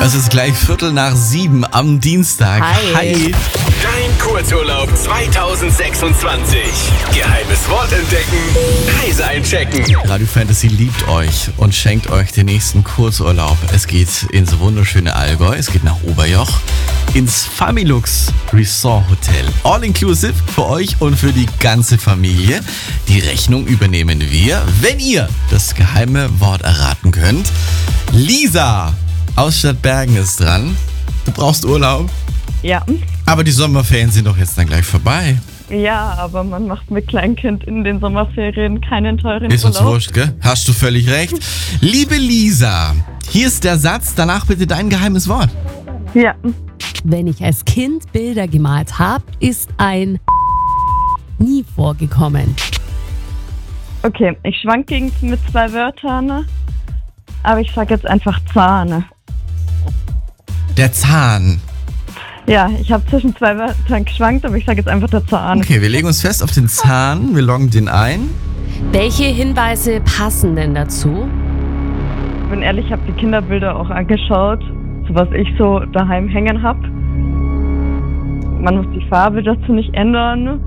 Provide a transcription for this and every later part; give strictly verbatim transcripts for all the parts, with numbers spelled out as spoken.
Es ist gleich Viertel nach sieben am Dienstag. Hi. Hi. Dein Kurzurlaub zwanzig sechsundzwanzig. Geheimes Wort entdecken, Reise einchecken. Radio Fantasy liebt euch und schenkt euch den nächsten Kurzurlaub. Es geht ins wunderschöne Allgäu, es geht nach Oberjoch, ins Familux Resort Hotel. All inclusive für euch und für die ganze Familie. Die Rechnung übernehmen wir, wenn ihr das geheime Wort erraten könnt. Lisa aus Stadtbergen ist dran. Du brauchst Urlaub. Ja. Aber die Sommerferien sind doch jetzt dann gleich vorbei. Ja, aber man macht mit Kleinkind in den Sommerferien keinen teuren Ist uns Urlaub. wurscht, gell? Hast du völlig recht. Liebe Lisa, hier ist der Satz, danach bitte dein geheimes Wort. Ja. Wenn ich als Kind Bilder gemalt habe, ist ein nie vorgekommen. Okay, ich schwank gegen mit zwei Wörtern, aber ich sag jetzt einfach Zahn. Der Zahn. Ja, ich habe zwischen zwei Wörtern geschwankt, aber ich sag jetzt einfach der Zahn. Okay, wir legen uns fest auf den Zahn. Wir loggen den ein. Welche Hinweise passen denn dazu? Ich bin ehrlich, ich habe die Kinderbilder auch angeschaut, so was ich so daheim hängen habe. Man muss die Farbe dazu nicht ändern.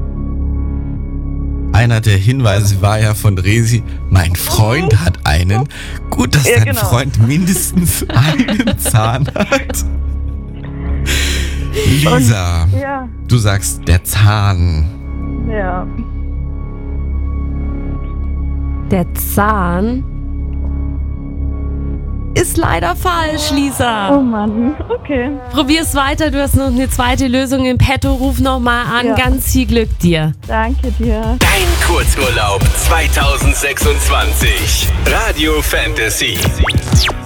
Einer der Hinweise war ja von Resi, mein Freund hat einen. Gut, dass Ja, dein genau. Freund mindestens einen Zahn hat. Lisa, Und, ja, du sagst der Zahn. ja. Der Zahn ist leider falsch, Oh Lisa. Mann, okay. Probier's weiter, du hast noch eine zweite Lösung im Petto. Ruf nochmal an, Ja. ganz viel Glück dir. Danke dir. Dein Kurzurlaub zwanzig sechsundzwanzig. Radio Fantasy.